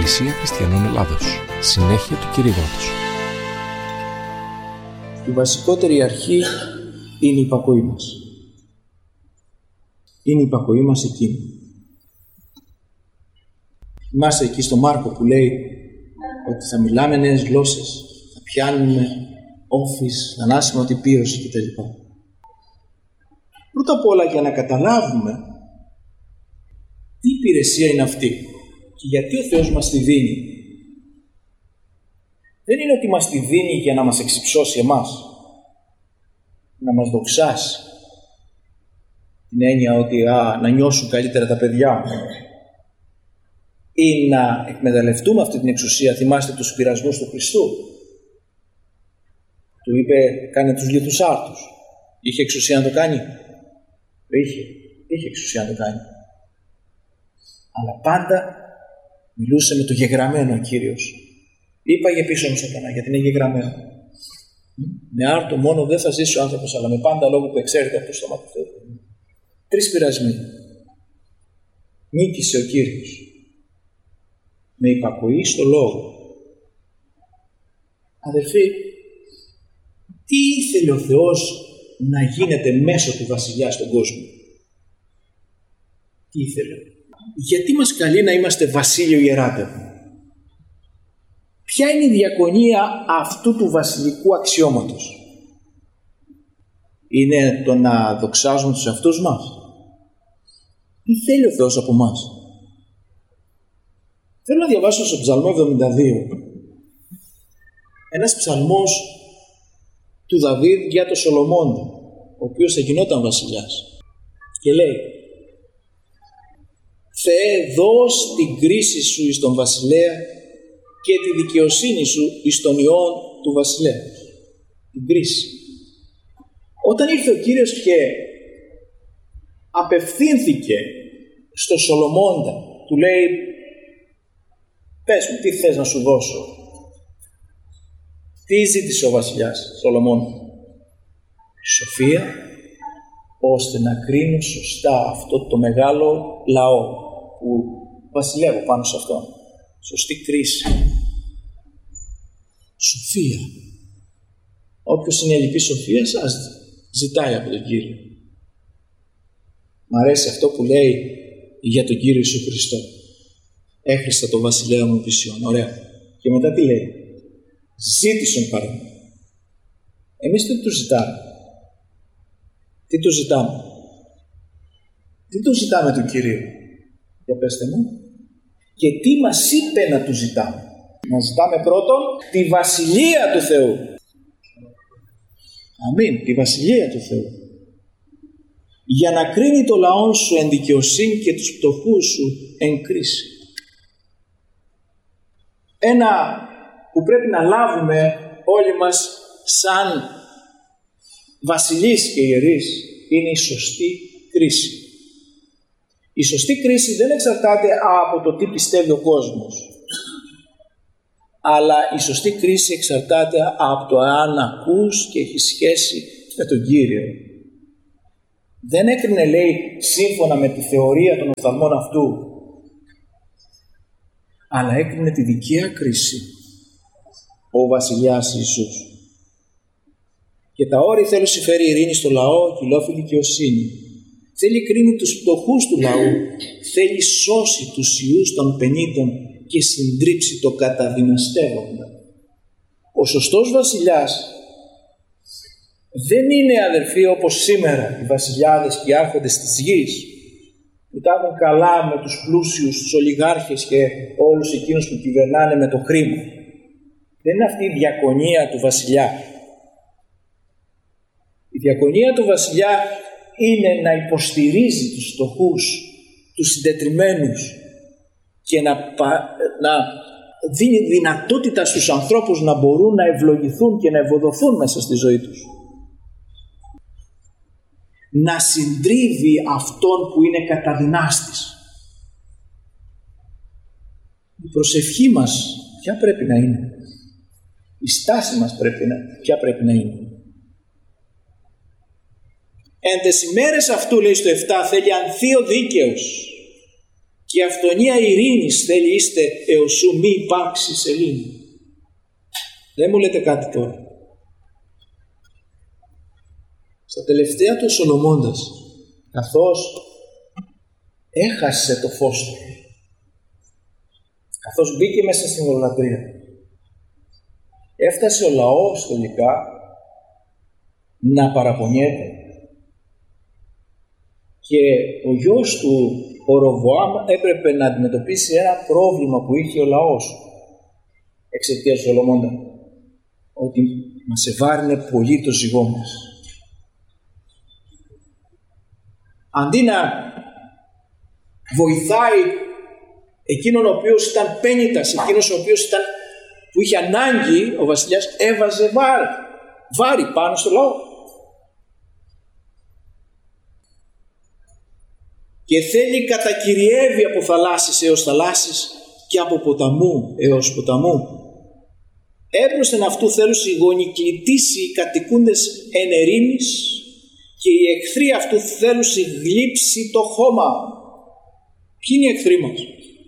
Εκκλησία Χριστιανών Ελλάδος. Συνέχεια του κηρύγματος. Η βασικότερη αρχή είναι η υπακοή μας. Είναι η υπακοή μας εκείνη. Θυμάστε εκεί στο Μάρκο που λέει ότι θα μιλάμε νέες γλώσσες, θα πιάνουμε όφης, θανάσιμο τυπίωση κτλ. Πρώτα απ' όλα, για να καταλάβουμε τι υπηρεσία είναι αυτή και γιατί ο Θεός μας τη δίνει. Δεν είναι ότι μας τη δίνει για να μας εξυψώσει εμάς, να μας δοξάσει. Την έννοια ότι να νιώσουν καλύτερα τα παιδιά μου ή να εκμεταλλευτούμε αυτή την εξουσία. Θυμάστε τους πειρασμούς του Χριστού. Του είπε κάνε τους λίθους άρτους. Είχε εξουσία να το κάνει? Είχε εξουσία να το κάνει. Αλλά πάντα μιλούσε με το γεγραμμένο ο Κύριος. Είπαγε πίσω μου Σατανά, γιατί είναι γεγραμμένο. Με άρτο μόνο δεν θα ζήσει ο άνθρωπος, αλλά με πάντα λόγο που εξέρχεται από το στόμα του Θεού. 3 πειρασμοί. Νίκησε ο Κύριος με υπακοή στο λόγο. Αδελφοί, τι ήθελε ο Θεός να γίνεται μέσω του βασιλιά στον κόσμο? Τι ήθελε? Γιατί μας καλεί να είμαστε βασίλειο ιεράτευμα? Ποια είναι η διακονία αυτού του βασιλικού αξιώματος? Είναι το να δοξάζουμε τους εαυτούς μας? Τι θέλει ο Θεός από μας? Θέλω να διαβάσω στο Ψαλμό 72. Ένας ψαλμός του Δαβίδ για τον Σολομώντα, ο οποίος θα γινόταν βασιλιάς. Και λέει: Θεέ, δώσ' την κρίση σου εις τον βασιλέα και τη δικαιοσύνη σου εις τον ιόν του βασιλέα. Την κρίση. Όταν ήρθε ο Κύριος και απευθύνθηκε στο Σολομώντα, του λέει: πες μου, τι θες να σου δώσω? Τι ζήτησε ο βασιλιάς Σολομών? Σοφία, ώστε να κρίνω σωστά αυτό το μεγάλο λαό που βασιλεύω πάνω σε αυτόν. Σωστή κρίση. Σοφία. Όποιος είναι ελλειπής σοφίας, ας ζητάει από τον Κύριο. Μ' αρέσει αυτό που λέει για τον Κύριο Ιησού Χριστό. Έχριστα το βασιλέα μου βυσιών. Ωραία. Και μετά τι λέει? Ζήτησον παρόν. Εμείς τι του ζητάμε? Τι του ζητάμε? Τι του ζητάμε του Κυρίου? Για πέστε μου. Και τι μας είπε να του ζητάμε? Να ζητάμε πρώτον τη βασιλεία του Θεού. Αμήν. Τη βασιλεία του Θεού. Για να κρίνει το λαό σου εν δικαιοσύνη και τους πτωχούς σου εν κρίση. Ένα που πρέπει να λάβουμε όλοι μας σαν βασιλείς και ιερείς είναι η σωστή κρίση. Η σωστή κρίση δεν εξαρτάται από το τι πιστεύει ο κόσμος, αλλά η σωστή κρίση εξαρτάται από το αν ακούς και έχει σχέση με τον Κύριο. Δεν έκρινε, λέει, σύμφωνα με τη θεωρία των οφθαλμών αυτού, αλλά έκρινε τη δικαία κρίση ο βασιλιάς Ιησούς. Και τα όρη θέλει συμφέρει ειρήνη στο λαό, κοιλόφιλη δικαιοσύνη. Θέλει κρίνει τους φτωχούς του λαού, θέλει σώσει τους ιούς των πενήτων και συντρίψει το καταδυναστεύοντα. Ο σωστός βασιλιάς δεν είναι, αδερφοί, όπως σήμερα οι βασιλιάδες και οι άρχοντες της γης, που τα έχουν καλά με τους πλούσιους, τους ολιγάρχες και όλους εκείνους που κυβερνάνε με το χρήμα. Δεν είναι αυτή η διακονία του βασιλιά. Η διακονία του βασιλιά είναι να υποστηρίζει τους φτωχούς, τους συντετριμμένους και να δίνει δυνατότητα στους ανθρώπους να μπορούν να ευλογηθούν και να ευωδοθούν μέσα στη ζωή τους. Να συντρίβει αυτόν που είναι καταδυνάστης. Η προσευχή μας ποια πρέπει να είναι? Η στάση μας ποια πρέπει να είναι? Εν τες ημέρες αυτού, λέει στο 7, θέλει ανθίο δίκαιος. και αυθονία ειρήνης θέλει είστε εωσού μη υπάρξει σελήνη. Δεν μου λέτε κάτι τώρα? Στα τελευταία του ο Σολομώντας, καθώς έχασε το φως του, καθώς μπήκε μέσα στην ιδωλατρία, έφτασε ο λαός τελικά να παραπονιέται και ο γιος του ο Ροβοάμ έπρεπε να αντιμετωπίσει ένα πρόβλημα που είχε ο λαός εξαιτίας του Σολομώντα, ότι μας ευάρυνε πολύ το ζυγό μας. Αντί να βοηθάει εκείνον ο οποίος ήταν πένητας, εκείνος ο οποίος που είχε ανάγκη, ο βασιλιάς έβαζε βάρη πάνω στο λαό. Και θέλει κατακυριεύει από θαλάσσης έως θαλάσσης και από ποταμού έως ποταμού. Έπροσθεν αυτού θέλουσι γονικλητήσει οι κατοικούντες εν ερήμης και οι εχθροί αυτού θέλουσι γλύψει το χώμα. Ποιοι είναι οι εχθροί μας?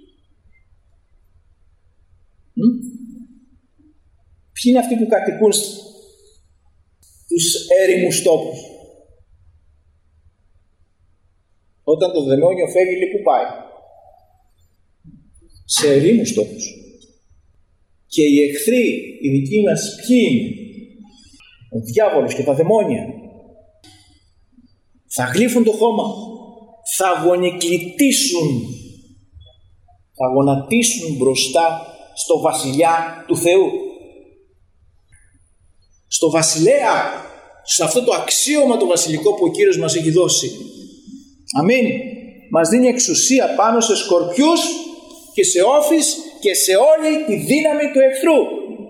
Ποιοι είναι αυτοί που κατοικούν στους έρημους τόπους? Όταν το δαιμόνιο φεύγει, πού πάει? Σε ερήμους τόπους. Και οι εχθροί, οι δικοί μας, ποιοι είναι? Ο διάβολος και τα δαιμόνια. Θα γλύφουν το χώμα, θα γονικλητήσουν, θα γονατίσουν μπροστά στο βασιλιά του Θεού, στο βασιλέα, σε αυτό το αξίωμα το βασιλικό που ο Κύριος μας έχει δώσει. Αμήν. Μας δίνει εξουσία πάνω σε σκορπιούς και σε όφεις και σε όλη τη δύναμη του εχθρού.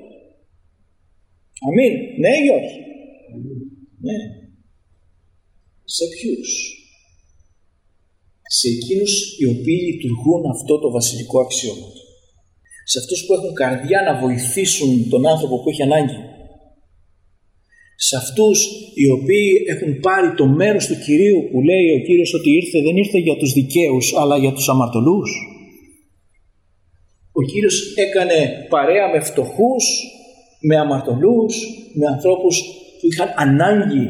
Αμήν. Ναι, Γιος? Ναι. Σε ποιους? Σε εκείνους οι οποίοι λειτουργούν αυτό το βασιλικό αξίωμα. Σε αυτούς που έχουν καρδιά να βοηθήσουν τον άνθρωπο που έχει ανάγκη. Σε αυτούς οι οποίοι έχουν πάρει το μέρος του Κυρίου που λέει ο Κύριος ότι δεν ήρθε για τους δικαίους αλλά για τους αμαρτωλούς. Ο Κύριος έκανε παρέα με φτωχούς, με αμαρτωλούς, με ανθρώπους που είχαν ανάγκη,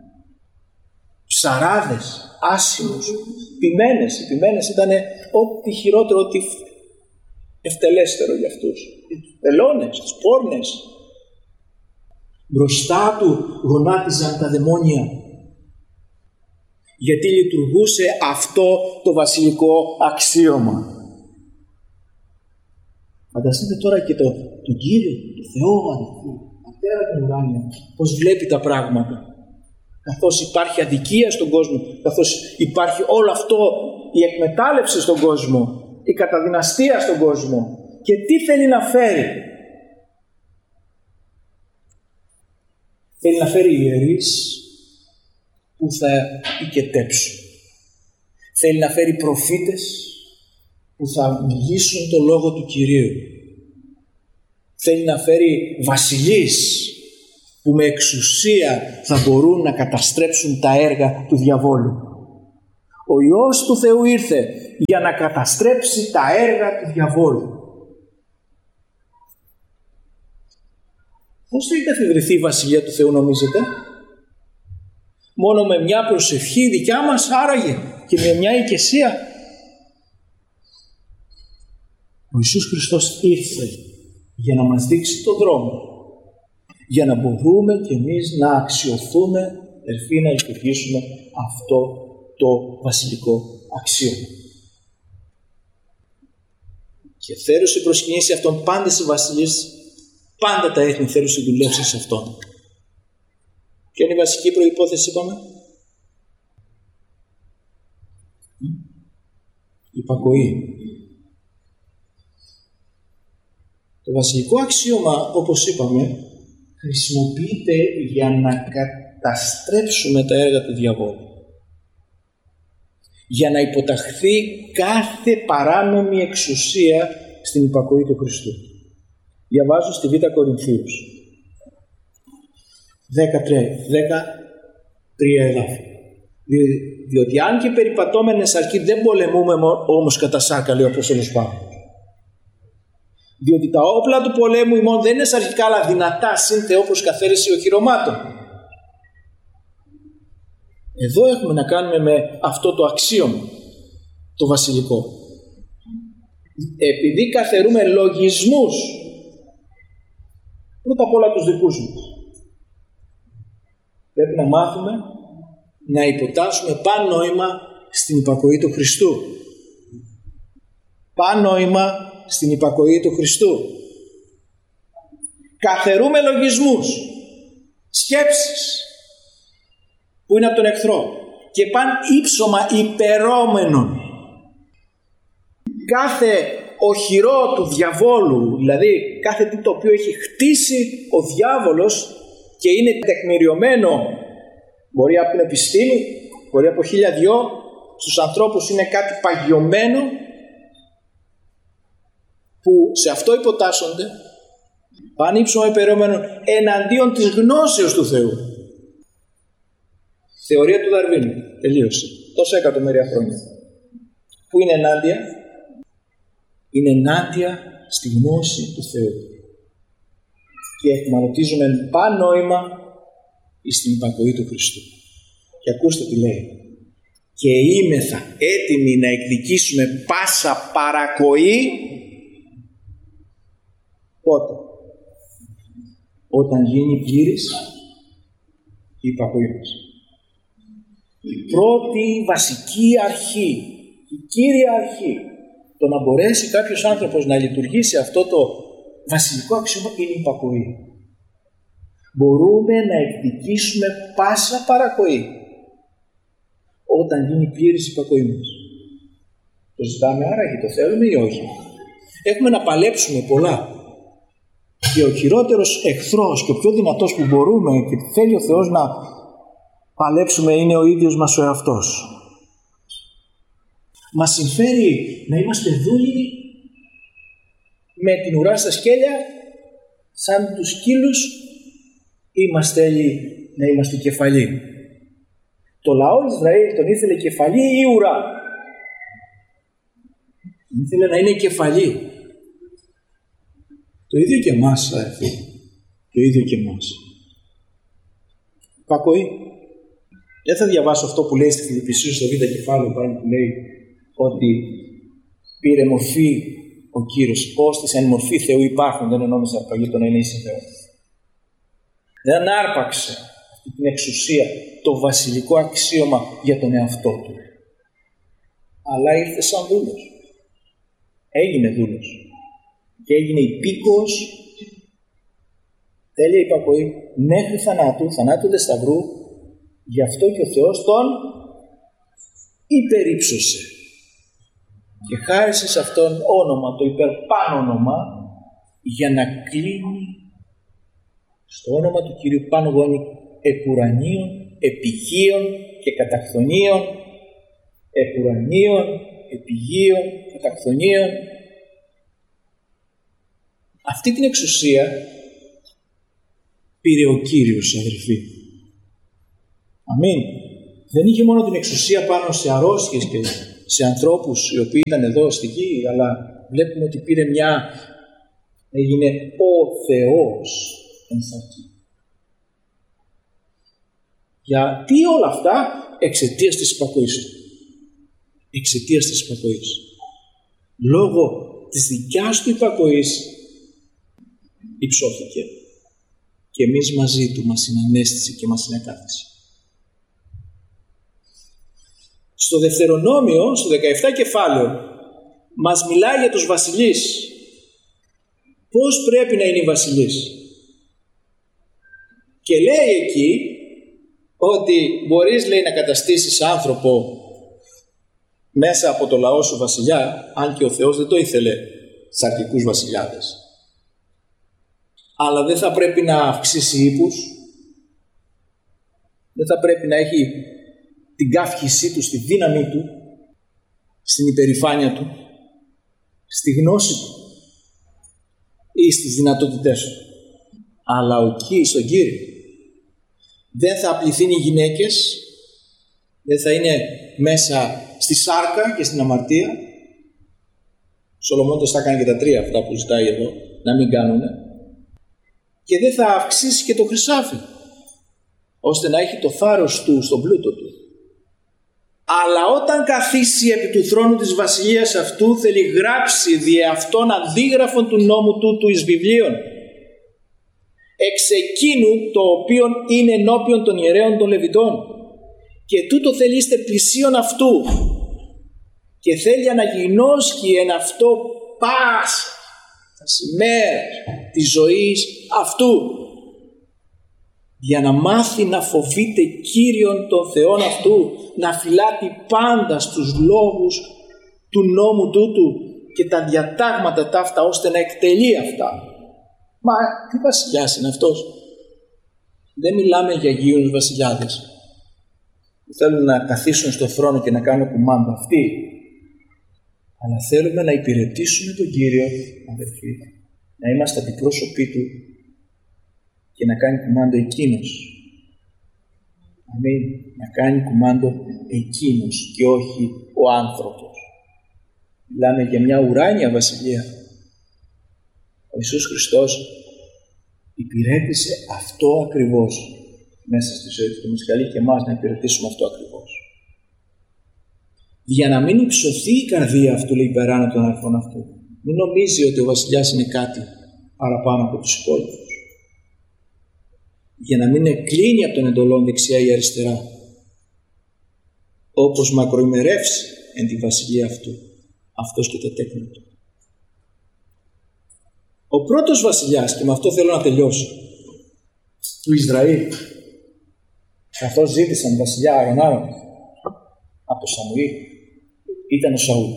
ψαράδες, άσημους, ποιμένες. Οι ποιμένες ήταν ό,τι χειρότερο, ό,τι ευτελέστερο για αυτούς. Οι τελώνες, τις πόρνες. Μπροστά του γονάτιζαν τα δαιμόνια. Γιατί λειτουργούσε αυτό το βασιλικό αξίωμα. Φανταστείτε τώρα και τον Κύριο, τον Θεό αδελφοί, Πατέρα των ουράνιων, πώς βλέπει τα πράγματα. Καθώς υπάρχει αδικία στον κόσμο, καθώς υπάρχει όλο αυτό, η εκμετάλλευση στον κόσμο, η καταδυναστία στον κόσμο. Και τι θέλει να φέρει? Θέλει να φέρει ιερείς που θα οικετέψουν. Θέλει να φέρει προφήτες που θα μιλήσουν το λόγο του Κυρίου. Θέλει να φέρει βασιλείς που με εξουσία θα μπορούν να καταστρέψουν τα έργα του διαβόλου. Ο Υιός του Θεού ήρθε για να καταστρέψει τα έργα του διαβόλου. Πώς θα εγκαθιδρυθεί η Βασιλεία του Θεού νομίζετε? Μόνο με μια προσευχή δικιά μας άραγε και με μια οικεσία? Ο Ιησούς Χριστός ήρθε για να μας δείξει τον δρόμο, για να μπορούμε κι εμείς να αξιοθούμε, ερφή, να λειτουργήσουμε αυτό το βασιλικό αξίωμα. Και θέλουσε προσκυνήσει αυτόν πάντες οι βασιλείς, πάντα τα έθνη θέλουσε δουλέψει σε αυτόν. Ποια είναι η βασική προϋπόθεση, είπαμε? Υπακοή. Το βασιλικό αξίωμα, όπως είπαμε, χρησιμοποιείται για να καταστρέψουμε τα έργα του διαβόλου. Για να υποταχθεί κάθε παράνομη εξουσία στην υπακοή του Χριστού. Διαβάζω στη Β' Κορινθίους 13 εδάφη. Διότι αν και περιπατώμενε αρκεί δεν πολεμούμε όμως κατά σάρκα, λέει ο Απόστολος Παύλος. Διότι τα όπλα του πολέμου ημών δεν είναι σαρκικά αλλά δυνατά συν Θεό προς καθαίρεση οχυρωμάτων. Εδώ έχουμε να κάνουμε με αυτό το αξίωμα, το βασιλικό. Επειδή καθαιρούμε λογισμούς, πρώτα απ' όλα τους δικούς μας, πρέπει να μάθουμε να υποτάσσουμε πανόημα στην υπακοή του Χριστού. Πανόημα στην υπακοή του Χριστού. Καθαιρούμε λογισμούς, σκέψεις που είναι από τον εχθρό και παν ύψωμα υπερώμενων. Κάθε οχυρό του διαβόλου, δηλαδή κάθε τι το οποίο έχει χτίσει ο διάβολος και είναι τεκμηριωμένο, μπορεί από την επιστήμη, μπορεί από 1002, στους ανθρώπους είναι κάτι παγιωμένο, που σε αυτό υποτάσσονται, πάνε ύψωμα υπερώμενων εναντίον της γνώσεως του Θεού. Θεωρία του Δαρβίνου, τελείωσε, τόσα εκατομμύρια χρόνια. Που είναι ενάντια? Είναι ενάντια στη γνώση του Θεού. Και εχμαλωτίζουμε πανόημα στην υπακοή του Χριστού. Και ακούστε τι λέει. Και είμεθα έτοιμοι να εκδικήσουμε πάσα παρακοή. Πότε? Όταν γίνει πλήρης η υπακοή μας. Η πρώτη βασική αρχή, η κύρια αρχή, το να μπορέσει κάποιος άνθρωπος να λειτουργήσει αυτό το βασιλικό αξίωμα είναι η υπακοή. Μπορούμε να εκδικήσουμε πάσα παρακοή όταν γίνει πλήρης η υπακοή μας. Το ζητάμε άραγε, το θέλουμε ή όχι? Έχουμε να παλέψουμε πολλά. Και ο χειρότερος εχθρός και ο πιο δυνατός που μπορούμε και θέλει ο Θεός να παλέψουμε είναι ο ίδιος μας ο εαυτός. Μας συμφέρει να είμαστε δούλοι με την ουρά στα σκέλια σαν τους σκύλους ή μας θέλει να είμαστε κεφαλοί? Το λαό Ισραήλ τον ήθελε κεφαλή ή ουρά? Ήθελε να είναι κεφαλή. Το ίδιο και εμάς, αδερφοί. Το ίδιο και εμάς. Υπακοή. Δεν θα διαβάσω αυτό που λέει στη Φιλιππισίους στο β' κεφάλαιο πάλι, που λέει ότι πήρε μορφή ο Κύριος, ώστις εν μορφή Θεού υπάρχουν, δεν ενόμιζε αρπαγή το να είναι ίση Θεό. Δεν άρπαξε αυτή την εξουσία, το βασιλικό αξίωμα για τον εαυτό του. Αλλά ήρθε σαν δούλος. Έγινε δούλος. Και έγινε υπήκοος, τέλεια υπακοή, μέχρι θανάτου, θανάτου δε σταυρού. Γι' αυτό και ο Θεός τον υπερύψωσε και χάρισε σε αυτόν όνομα, το υπερπάνω όνομα, για να κλείνει στο όνομα του Κυρίου πάνω γόνι επουρανίων, επιγείων και κατακθονίων, επουρανίων, επιγείων, κατακθονίων. Αυτή την εξουσία πήρε ο Κύριος, αδελφοί. Αμήν. Δεν είχε μόνο την εξουσία πάνω σε αρρώστιες και σε ανθρώπους οι οποίοι ήταν εδώ στη γη, αλλά βλέπουμε ότι πήρε έγινε ο Θεός εν σαρκή. Γιατί όλα αυτά? Εξαιτίας της υπακοής του. Εξαιτίας της υπακοής. Λόγω της δικιάς του υπακοής υψώθηκε. Και εμείς μαζί του μας συνανέστησε και μας συνεκάθισε. Στο Δευτερονόμιο, στο 17 κεφάλαιο, μας μιλάει για τους βασιλείς. Πώς πρέπει να είναι οι βασιλείς. Και λέει εκεί ότι μπορείς, λέει, να καταστήσεις άνθρωπο μέσα από το λαό σου βασιλιά, αν και ο Θεός δεν το ήθελε σαρκικούς βασιλιάδες. Αλλά δεν θα πρέπει να αυξήσει ύπους, δεν θα πρέπει να έχει την καύχησή του, στη δύναμή του, στην υπερηφάνεια του, στη γνώση του ή στις δυνατότητές του. Αλλά στον Κύριο δεν θα απληθούν οι γυναίκες, δεν θα είναι μέσα στη σάρκα και στην αμαρτία. Ο Σολομώντας θα κάνει και τα τρία αυτά που ζητάει εδώ, να μην κάνουν. Και δεν θα αυξήσει και το χρυσάφι, ώστε να έχει το θάρρος του στον πλούτο του. Αλλά όταν καθίσει επί του θρόνου της βασιλείας αυτού, θέλει γράψει δι' αυτόν αντίγραφον του νόμου τούτου εις βιβλίων, εξ εκείνου το οποίον είναι ενώπιον των ιερέων των Λεβιτών, και τούτο θέλει είστε πλησίον αυτού, και θέλει αναγινώσκει εν αυτό πας τα σημαία της ζωής αυτού, για να μάθει να φοβείται Κύριον τον Θεόν αυτού, να φυλάτει πάντα στους λόγους του νόμου τούτου και τα διατάγματα ταύτα, ώστε να εκτελεί αυτά. Μα τι βασιλιάς είναι αυτός? Δεν μιλάμε για αγίους βασιλιάδες που θέλουν να καθίσουν στο θρόνο και να κάνουν κουμάντο αυτοί, αλλά θέλουμε να υπηρετήσουμε τον Κύριο, αδερφοί, να είμαστε αντιπρόσωποι του και να κάνει κουμάντο εκείνος. Αμήν. Να κάνει κουμάντο εκείνος και όχι ο άνθρωπος. Μιλάμε για μια ουράνια βασιλεία. Ο Ιησούς Χριστός υπηρέτησε αυτό ακριβώς μέσα στη ζωή του. Μας καλεί και εμάς να υπηρετήσουμε αυτό ακριβώς. Για να μην υψωθεί η καρδία αυτού, λέει, υπεράνω των αδελφών αυτού. Μην νομίζει ότι ο βασιλιάς είναι κάτι παραπάνω από τους υπόλοιπους. Για να μην εκκλίνει από τον εντολών δεξιά ή αριστερά, όπως μακροημερεύσει εν τη βασιλεία αυτού, αυτός και τα τέκνα του. Ο πρώτος βασιλιάς, και με αυτό θέλω να τελειώσω, του Ισραήλ, καθώς ζήτησαν βασιλιά Αρωνάρων από τον Σαμουήλ, ήταν ο Σαούλ.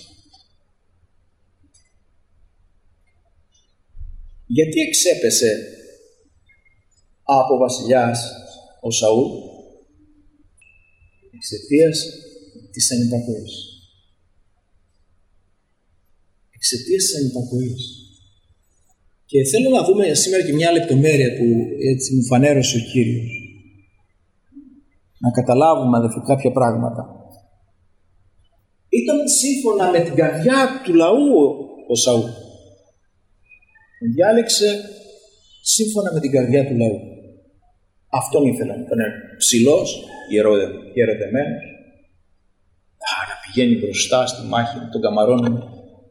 Γιατί εξέπεσε από βασιλιάς ο Σαούλ? Εξαιτίας της ανυπακοής. Εξαιτίας της ανυπακοής. Και θέλω να δούμε σήμερα και μια λεπτομέρεια που έτσι μου φανέρωσε ο Κύριος. Να καταλάβουμε, αδελφοί, κάποια πράγματα. Ήταν σύμφωνα με την καρδιά του λαού ο Σαούλ. Τον διάλεξε σύμφωνα με την καρδιά του λαού. Αυτόν ήθελαν. Ήταν ψηλός, γεροδεμένος. Να πηγαίνει μπροστά στη μάχη με τον καμαρώνομο.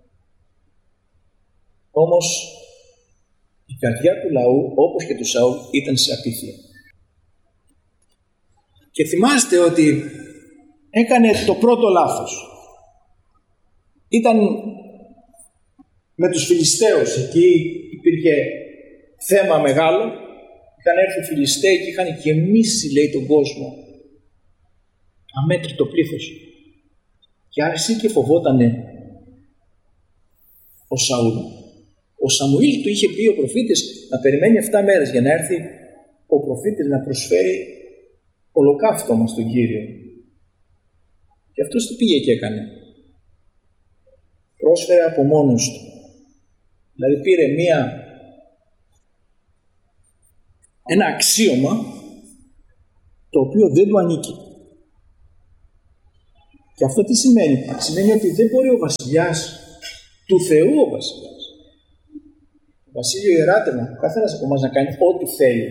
Όμως η καρδιά του λαού, όπως και του Σαούλ, ήταν σε απίθεια. Και θυμάστε ότι έκανε το πρώτο λάθος. Ήταν με τους Φιλιστέους. Εκεί υπήρχε θέμα μεγάλο. Είχαν έρθει οι Φιλιστέοι και είχαν γεμίσει, λέει, τον κόσμο. Αμέτρητο πλήθος. Και άρχισε και φοβότανε ο Σαούλ. Ο Σαμουήλ του είχε πει ο προφήτης να περιμένει 7 μέρες για να έρθει ο προφήτης να προσφέρει ολοκαύτωμα στον Κύριο. Και αυτός τι πήγε και έκανε? Πρόσφερε από μόνος του. Δηλαδή πήρε ένα αξίωμα το οποίο δεν του ανήκει. Και αυτό τι σημαίνει? Σημαίνει ότι δεν μπορεί ο βασιλιάς του Θεού, ο βασιλιάς, το βασίλειο ιεράτευμα, ο καθένας από εμάς να κάνει ό,τι θέλει.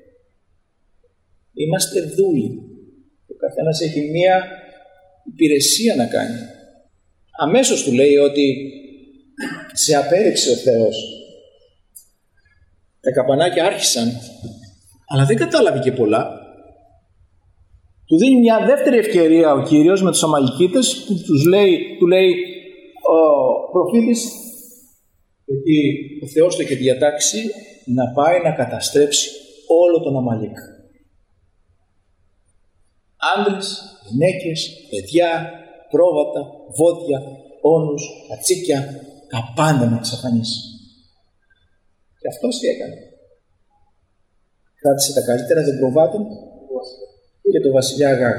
Είμαστε δούλοι. Ο καθένας έχει μία υπηρεσία να κάνει. Αμέσως του λέει ότι σε απέρριψε ο Θεός. Τα καπανάκια άρχισαν, αλλά δεν κατάλαβε και πολλά. Του δίνει μια δεύτερη ευκαιρία ο Κύριος με τους Αμαλικίτες που του λέει ο προφήτης, γιατί ο Θεός το είχε διατάξει να πάει να καταστρέψει όλο τον Αμαλίκ. Άντρες, γυναίκες, παιδιά, πρόβατα, βόδια, όνους, κατσίκια, τα πάντα να εξαφανίσει. Και αυτός τι έκανε? Κράτησε τα καλύτερα των προβάτων και το βασιλιά Αγάγ.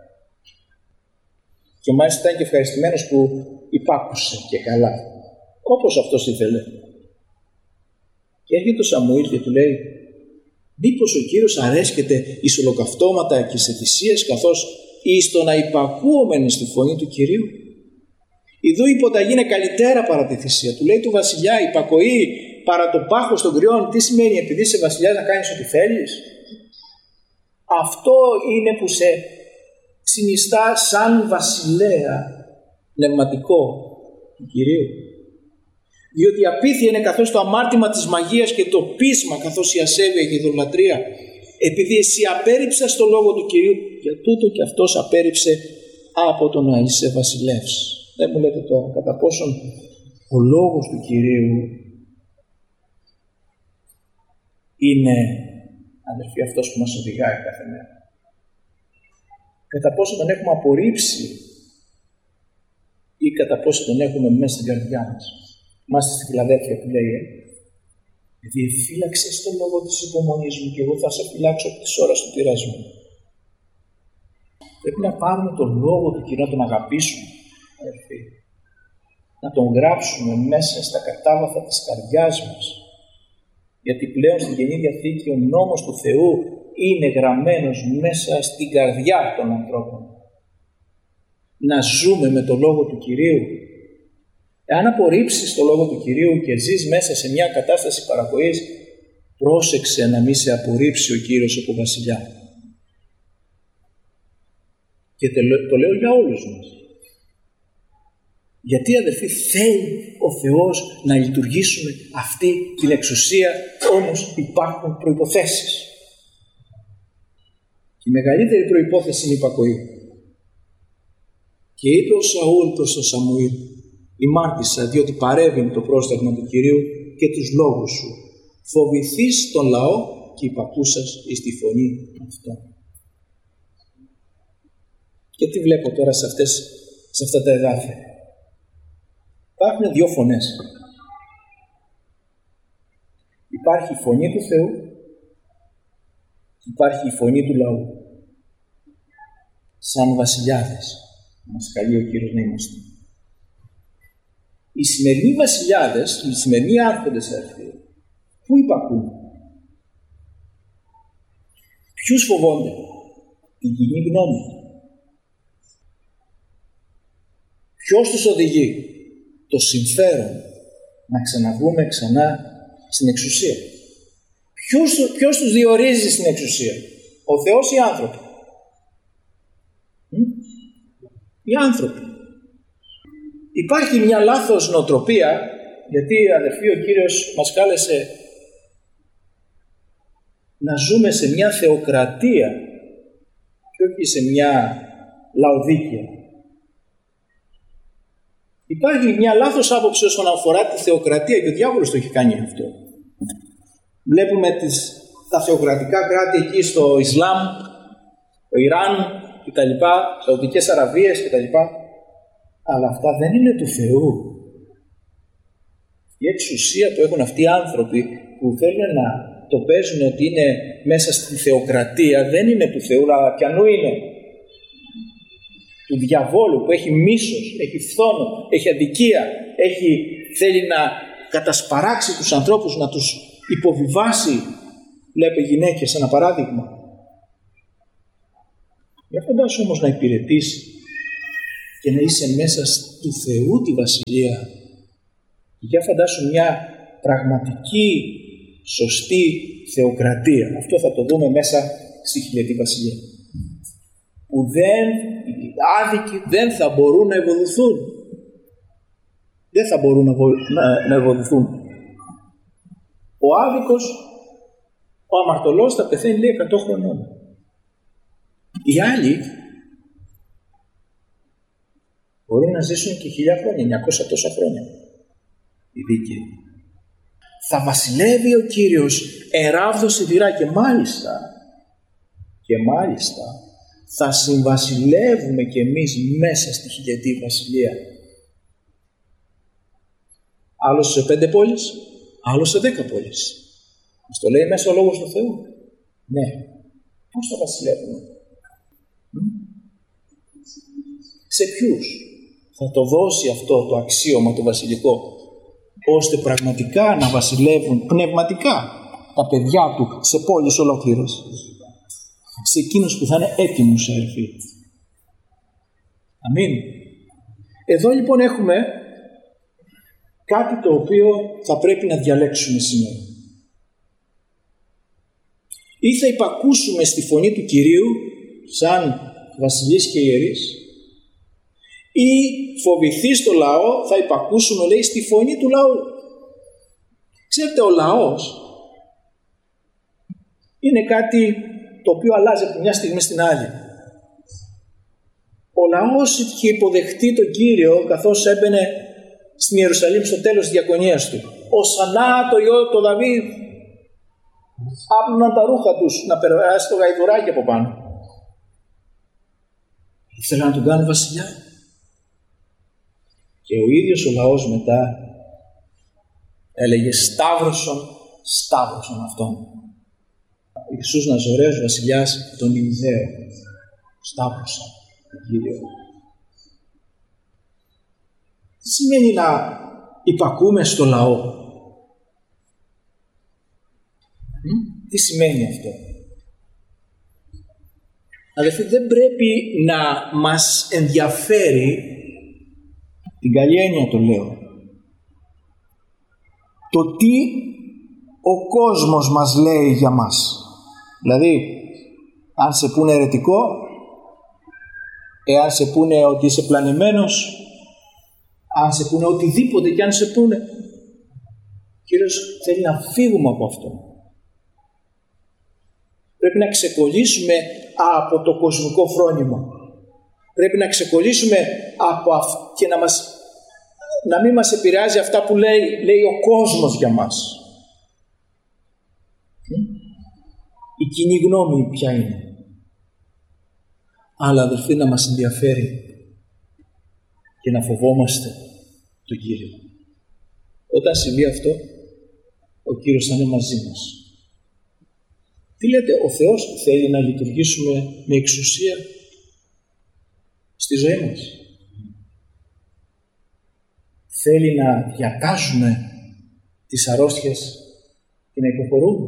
Και μάλιστα ήταν και ευχαριστημένος που υπάκουσε και καλά, όπως αυτός ήθελε. Και έρχεται ο Σαμουήλ και του λέει, μήπως ο Κύριος αρέσκεται εις ολοκαυτώματα και σε θυσίες, καθώς ή στο να υπακούομεν στη φωνή του Κυρίου. Ιδού η υποταγή είναι καλύτερα παρά τη θυσία. Του λέει του βασιλιά, υπακοή παρά το πάχος των κρυών. Τι σημαίνει, επειδή είσαι βασιλιάς να κάνεις ό,τι θέλεις? Αυτό είναι που σε συνιστά σαν βασιλέα πνευματικό του Κυρίου. Διότι η απίθεια είναι καθώς το αμάρτημα της μαγείας και το πείσμα καθώς η ασέβεια και η ειδωλατρία. Επειδή εσύ απέρριψες το λόγο του Κυρίου, για τούτο και αυτός απέρριψε από το να είσαι βασιλεύς. Δεν μου λέτε τώρα κατά πόσον ο λόγος του Κυρίου είναι, αδερφοί, αυτός που μας οδηγάει κάθε μέρα. Κατά πόσο τον έχουμε απορρίψει ή κατά πόσο τον έχουμε μέσα στην καρδιά μας. Είμαστε στη Φιλαδέλφια που λέει, επειδή φύλαξες τον λόγο της υπομονής μου και εγώ θα σε φυλάξω από τις ώρες του πειρασμού. Πρέπει να πάρουμε τον λόγο του Κυρίου, να τον αγαπήσουμε, αδερφοί. Να τον γράψουμε μέσα στα κατάβαθα της καρδιάς μας. Γιατί πλέον στην Καινή Διαθήκη ο νόμος του Θεού είναι γραμμένος μέσα στην καρδιά των ανθρώπων. Να ζούμε με τον λόγο του Κυρίου. Εάν απορρίψεις τον λόγο του Κυρίου και ζεις μέσα σε μια κατάσταση παραποής, πρόσεξε να μην σε απορρίψει ο Κύριος από βασιλιά. Και το λέω για όλους μας. Γιατί, αδερφοί, θέλει ο Θεός να λειτουργήσουμε αυτή την εξουσία, όμως υπάρχουν προϋποθέσεις. Η μεγαλύτερη προϋπόθεση είναι η υπακοή. Και είπε ο Σαούλ προς τον Σαμουήλ, ημάρτησα διότι παρέβην το πρόσταγμα του Κυρίου και τους λόγους σου. Φοβηθείς τον λαό και υπακούσας εις τη φωνή αυτών. Και τι βλέπω τώρα σε αυτά τα εδάφια. Υπάρχουν δύο φωνές. Υπάρχει η φωνή του Θεού, υπάρχει η φωνή του λαού. Σαν βασιλιάδες μας καλεί ο Κύριος να είμαστε. Οι σημερινοί βασιλιάδες, οι σημερινοί άρχοντες, πού υπακούν? Ποιους φοβόνται? Την κοινή γνώμη. Ποιος τους οδηγεί? Το συμφέρον να ξαναβγούμε ξανά στην εξουσία. Ποιος τους διορίζει στην εξουσία? Ο Θεός ή οι άνθρωποι? Οι άνθρωποι. Υπάρχει μια λάθος νοοτροπία, γιατί, αδερφοί, ο Κύριος μας κάλεσε να ζούμε σε μια θεοκρατία και όχι σε μια λαοδίκεια. Υπάρχει μια λάθος άποψη όσον αφορά τη θεοκρατία και ο διάβολος το έχει κάνει αυτό. Βλέπουμε τα θεοκρατικά κράτη εκεί στο Ισλάμ, το Ιράν κτλ, Σαουδικές Αραβίες κτλ. Αλλά αυτά δεν είναι του Θεού. Η εξουσία που έχουν αυτοί οι άνθρωποι που θέλουν να το παίζουν ότι είναι μέσα στη θεοκρατία δεν είναι του Θεού, αλλά ποιανού είναι? Του διαβόλου που έχει μίσος, έχει φθόνο, έχει αδικία, θέλει να κατασπαράξει τους ανθρώπους, να τους υποβιβάσει. Βλέπε γυναίκες, ένα παράδειγμα. Για φαντάσου όμως να υπηρετήσει και να είσαι μέσα του Θεού τη βασιλεία. Για φαντάσου μια πραγματική, σωστή θεοκρατία. Αυτό θα το δούμε μέσα στη χιλιετή βασιλεία. Που οι άδικοι δεν θα μπορούν να ευοδοθούν. Δεν θα μπορούν να ευοδοθούν. Ο άδικος, ο αμαρτωλός θα πεθαίνει, λέει, 100 χρονών. Οι άλλοι μπορούν να ζήσουν και 1000 χρόνια, 900 τόσα χρόνια. Οι δίκαιοι. Θα βασιλεύει ο Κύριος εράβδος σιδηρά και μάλιστα θα συμβασιλεύουμε κι εμείς μέσα στη χιλιετή βασιλεία. Άλλος σε 5 πόλεις, άλλος σε 10 πόλεις. Μας το λέει μέσα ο Λόγος του Θεού. Ναι. Πώς θα βασιλεύουμε? Σε ποιους θα το δώσει αυτό το αξίωμα το βασιλικό, ώστε πραγματικά να βασιλεύουν πνευματικά τα παιδιά του σε πόλεις ολόκληρες? Σε εκείνους που θα είναι έτοιμους, αδελφοί. Αμήν. Εδώ λοιπόν έχουμε κάτι το οποίο θα πρέπει να διαλέξουμε σήμερα. Ή θα υπακούσουμε στη φωνή του Κυρίου σαν βασιλείς και ιερείς, ή φοβηθείς το λαό, θα υπακούσουμε, λέει, στη φωνή του λαού. Ξέρετε, ο λαός είναι κάτι το οποίο αλλάζει από μια στιγμή στην άλλη. Ο λαός είχε υποδεχτεί τον Κύριο καθώς έμπαινε στην Ιερουσαλήμ στο τέλος της διακονίας του. Οσανά το Υιό το Δαβίδ. Άπλωναν τα ρούχα τους να περάσει το γαϊδουράκι από πάνω. Ήθελαν να τον κάνουν βασιλιά. Και ο ίδιος ο λαός μετά έλεγε Σταύρωσον αυτόν. Ο Ιησούς Ναζωραίος βασιλιάς των Ιουδαίων. Σταύρωσον τον Κύριο. Τι σημαίνει να υπακούμε στο λαό? Τι σημαίνει αυτό? Αδελφοί, δεν πρέπει να μας ενδιαφέρει, την καλή έννοια το λέω, το τι ο κόσμος μας λέει για μας. Δηλαδή, αν σε πούνε αιρετικό, εάν σε πούνε ότι είσαι πλανημένος, αν σε πούνε οτιδήποτε και αν σε πούνε, ο Κύριος θέλει να φύγουμε από αυτό. Πρέπει να ξεκολλήσουμε από το κοσμικό φρόνημα. Πρέπει να ξεκολλήσουμε από και να μην μας επηρεάζει αυτά που λέει ο κόσμος για μας. Η κοινή γνώμη ποια είναι? Αλλά αδελφοί, να μας ενδιαφέρει και να φοβόμαστε τον Κύριο. Όταν συμβεί αυτό, ο Κύριος θα είναι μαζί μας. Τι λέτε, ο Θεός θέλει να λειτουργήσουμε με εξουσία στη ζωή μας? Θέλει να διακάζουμε τις αρρώστιες και να υποχωρούμε?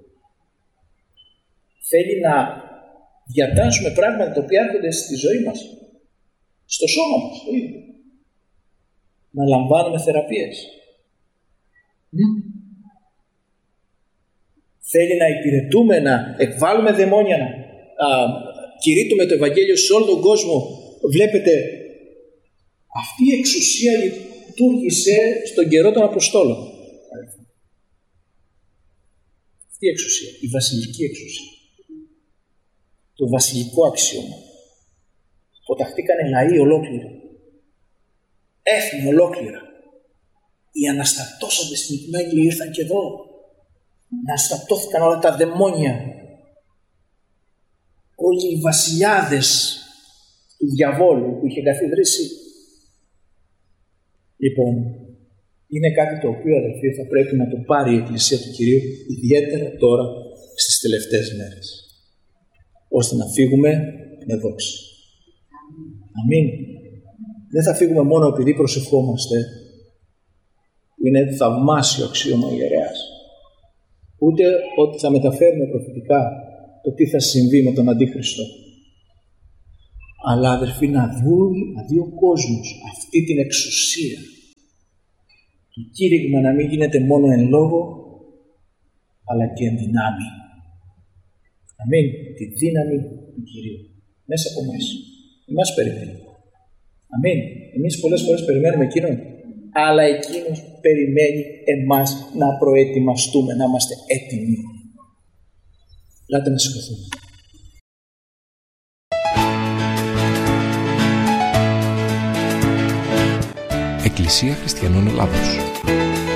Θέλει να διατάσσουμε πράγματα τα οποία έρχονται στη ζωή μας, στο σώμα μας, το ίδιο. Να λαμβάνουμε θεραπείες. Θέλει να υπηρετούμε, να εκβάλουμε δαιμόνια, να κηρύττουμε το Ευαγγέλιο σε όλο τον κόσμο. Βλέπετε, αυτή η εξουσία λειτουργήσε στον καιρό των Αποστόλων. Αυτή η εξουσία, η βασιλική εξουσία. Το βασιλικό αξίωμα. Αποταχτήκανε λαοί ολόκληροι. Έθνη ολόκληρα. Οι αναστατώσαντες στην οικουμένη ήρθαν και εδώ. Να στατώθηκαν όλα τα δαιμόνια. Όλοι οι βασιλιάδες του διαβόλου που είχε καθιδρύσει. Λοιπόν, είναι κάτι το οποίο, αδελφοί, θα πρέπει να το πάρει η Εκκλησία του Κυρίου, ιδιαίτερα τώρα στις τελευταίες μέρες, ώστε να φύγουμε με δόξη. Αμήν. Δεν θα φύγουμε μόνο επειδή προσευχόμαστε, που είναι θαυμάσιο αξίωμα ιερέας, ούτε ότι θα μεταφέρουμε προφητικά το τι θα συμβεί με τον Αντίχριστο. Αλλά, αδελφοί, να δει ο κόσμος αυτή την εξουσία. Το κήρυγμα να μην γίνεται μόνο εν λόγω, αλλά και εν δυνάμει. Αμήν. Τη δύναμη του Κυρίου. Μέσα από εμάς. Εμάς περιμένει. Αμήν. Εμείς πολλές φορές περιμένουμε Εκείνον, αλλά Εκείνος περιμένει εμάς να προετοιμαστούμε, να είμαστε έτοιμοι. Ελάτε να σηκωθούμε. Εκκλησία Χριστιανών Ελλάδος.